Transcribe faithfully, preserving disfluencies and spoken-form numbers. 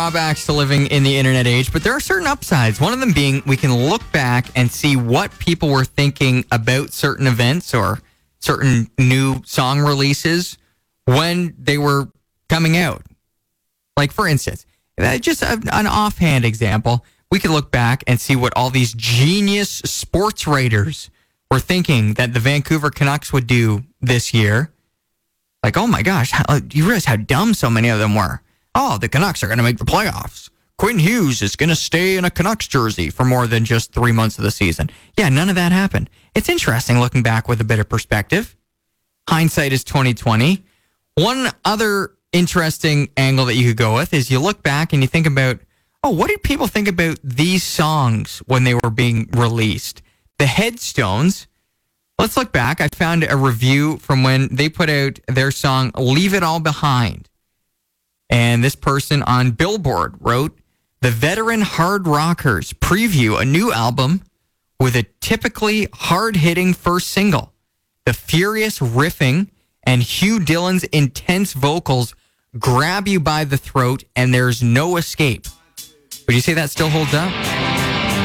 drawbacks to living in the internet age, but there are certain upsides. One of them being we can look back and see what people were thinking about certain events or certain new song releases when they were coming out. Like, for instance, just a, an offhand example, we could look back and see what all these genius sports writers were thinking that the Vancouver Canucks would do this year. Like, oh my gosh, how, do you realize how dumb so many of them were? Oh, the Canucks are going to make the playoffs. Quinn Hughes is going to stay in a Canucks jersey for more than just three months of the season. Yeah, none of that happened. It's interesting looking back with a bit of perspective. Hindsight is twenty twenty. One other interesting angle that you could go with is you look back and you think about, oh, what did people think about these songs when they were being released? The Headstones. Let's look back. I found a review from when they put out their song, Leave It All Behind. And this person on Billboard wrote, the veteran hard rockers preview a new album with a typically hard-hitting first single. The furious riffing and Hugh Dillon's intense vocals grab you by the throat and there's no escape. Would you say that still holds up?